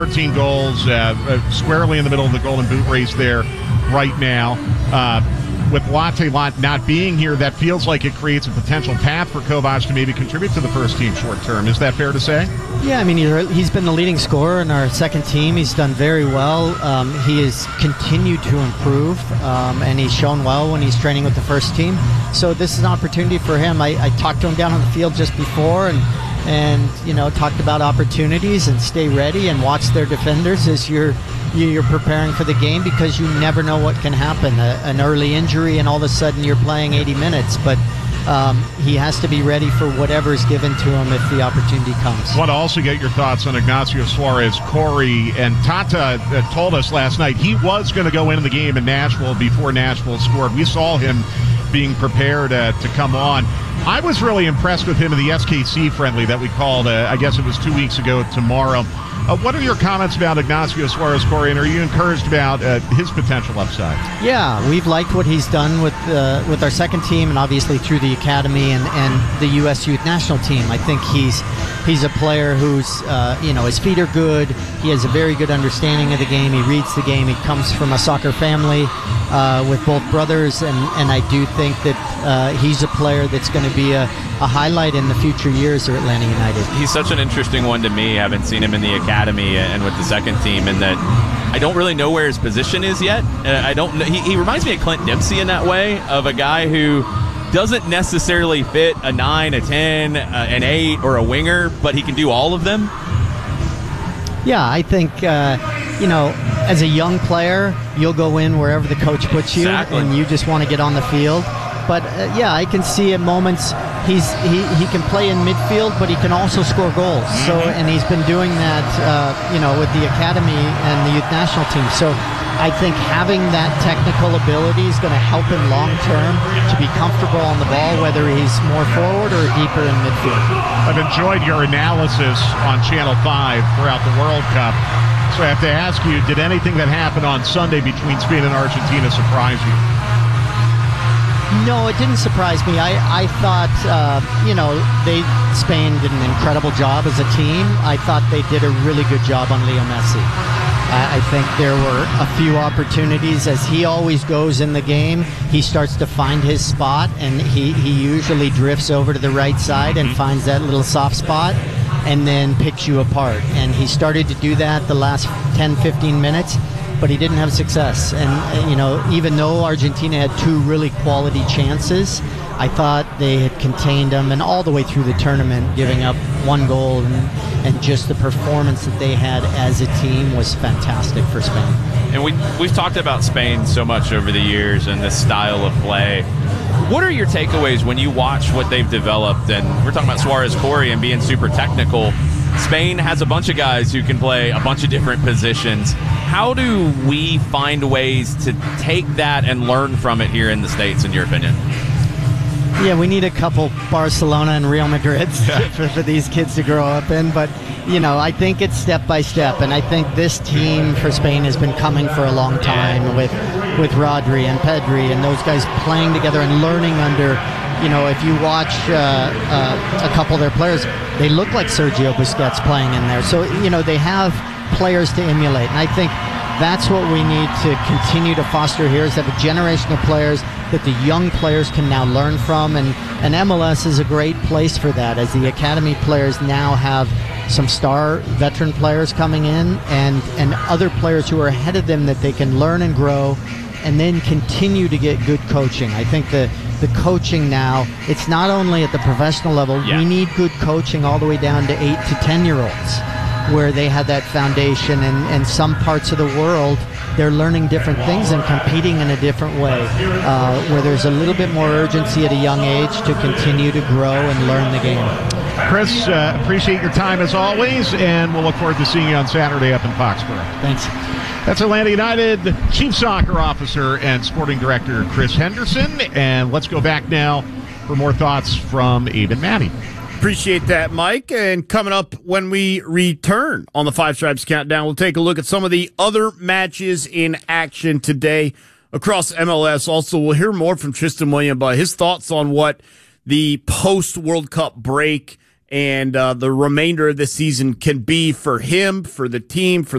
13 goals, squarely in the middle of the Golden Boot race there right now. With Latte not being here, that feels like it creates a potential path for Kovac to maybe contribute to the first team short term. Is that fair to say? Yeah, I mean, he's been the leading scorer in our second team. He's done very well. He has continued to improve, and he's shown well when he's training with the first team. So this is an opportunity for him. I talked to him down on the field just before and talked about opportunities and stay ready and watch their defenders as you're preparing for the game, because you never know what can happen. An early injury and all of a sudden you're playing 80 minutes, but he has to be ready for whatever is given to him if the opportunity comes. I want to also get your thoughts on Ignacio Suarez-Corey. And Tata told us last night he was going to go into the game in Nashville before Nashville scored. We saw him being prepared to come on. I was really impressed with him in the SKC friendly that we called, I guess it was 2 weeks ago tomorrow. What are your comments about Ignacio Suarez-Corey, and are you encouraged about his potential upside? Yeah, we've liked what he's done with our second team and obviously through the academy and the U.S. Youth National Team. I think he's a player who's, his feet are good. He has a very good understanding of the game. He reads the game. He comes from a soccer family with both brothers, and I do think that he's a player that's going to be a highlight in the future years of Atlanta United. He's such an interesting one to me. I haven't seen him in the academy and with the second team, and that I don't really know where his position is yet. I don't know. He reminds me of Clint Dempsey in that way, of a guy who doesn't necessarily fit a 9, a 10, an 8, or a winger, but he can do all of them. Yeah, I think, as a young player, you'll go in wherever the coach puts you, exactly. And you just want to get on the field. But, I can see at moments he can play in midfield, but he can also score goals. So, and he's been doing that, with the academy and the youth national team. So I think having that technical ability is going to help him long term to be comfortable on the ball, whether he's more forward or deeper in midfield. I've enjoyed your analysis on Channel 5 throughout the World Cup. So I have to ask you, did anything that happened on Sunday between Spain and Argentina surprise you? No, it didn't surprise me. I thought, Spain did an incredible job as a team. I thought they did a really good job on Leo Messi. I think there were a few opportunities. As he always goes in the game, he starts to find his spot, and he usually drifts over to the right side and finds that little soft spot and then picks you apart. And he started to do that the last 10, 15 minutes, but he didn't have success. And, even though Argentina had two really quality chances, I thought they had contained them, and all the way through the tournament, giving up one goal, and just the performance that they had as a team was fantastic for Spain. And we've talked about Spain so much over the years and this style of play. What are your takeaways when you watch what they've developed? And we're talking about Suarez-Corey and being super technical. Spain has a bunch of guys who can play a bunch of different positions. How do we find ways to take that and learn from it here in the States, in your opinion? Yeah, we need a couple Barcelona and Real Madrids for these kids to grow up in. But, I think it's step by step. And I think this team for Spain has been coming for a long time with Rodri and Pedri and those guys playing together and learning under, if you watch a couple of their players, they look like Sergio Busquets playing in there. So, they have players to emulate. And I think that's what we need to continue to foster here, is have a generation of players that the young players can now learn from, and MLS is a great place for that, as the academy players now have some star veteran players coming in and other players who are ahead of them that they can learn and grow and then continue to get good coaching. I think the coaching now, it's not only at the professional level, we need good coaching all the way down to 8 to 10-year-olds, where they have that foundation, and some parts of the world they're learning different things and competing in a different way, where there's a little bit more urgency at a young age to continue to grow and learn the game. Chris, appreciate your time as always, and we'll look forward to seeing you on Saturday up in Foxborough. Thanks. That's Atlanta United Chief Soccer Officer and Sporting Director Chris Henderson, and let's go back now for more thoughts from Abe and Maddie. Appreciate that, Mike. And coming up when we return on the Five Stripes Countdown, we'll take a look at some of the other matches in action today across MLS. Also, we'll hear more from Tristan Williams about his thoughts on what the post-World Cup break and the remainder of the season can be for him, for the team, for